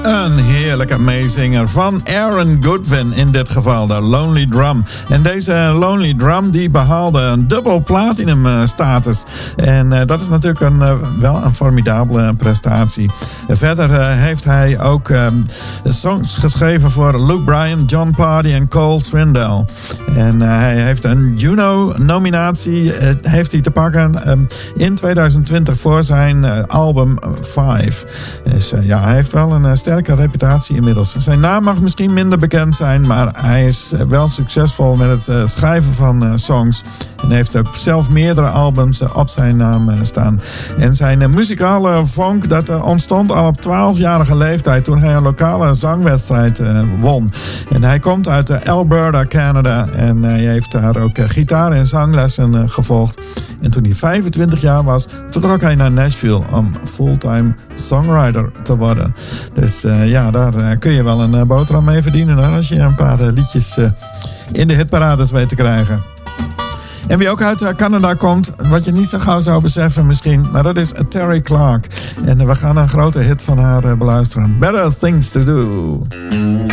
Een heerlijke meezinger van Aaron Goodwin, in dit geval de Lonely Drum. En deze Lonely Drum die behaalde een dubbel platinum status. En dat is natuurlijk wel een formidabele prestatie. Verder heeft hij ook songs geschreven voor Luke Bryan, John Party en Cole Swindell. En hij heeft een Juno-nominatie heeft hij te pakken in 2020 voor zijn album 5. Dus ja, hij heeft wel een sterke reputatie inmiddels. Zijn naam mag misschien minder bekend zijn, maar hij is wel succesvol met het schrijven van songs. En heeft ook zelf meerdere albums op zijn naam staan. En zijn muzikale vonk, dat ontstond al op 12-jarige leeftijd toen hij een lokale zangwedstrijd won. En hij komt uit Alberta, Canada. En hij heeft daar ook gitaar- en zanglessen gevolgd. En toen hij 25 jaar was, vertrok hij naar Nashville om fulltime songwriter te worden. Dus ja, daar kun je wel een boterham mee verdienen, hoor, als je een paar liedjes in de hitparades weet te krijgen. En wie ook uit Canada komt, wat je niet zo gauw zou beseffen misschien, maar dat is Terri Clark. En we gaan een grote hit van haar beluisteren. Better Things to Do.